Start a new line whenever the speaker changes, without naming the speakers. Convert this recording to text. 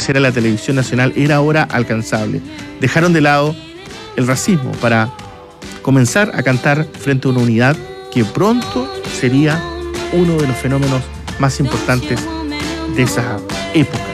ofrecer a la televisión nacional era ahora alcanzable. Dejaron de lado el racismo para comenzar a cantar frente a una unidad que pronto sería uno de los fenómenos más importantes de esa época.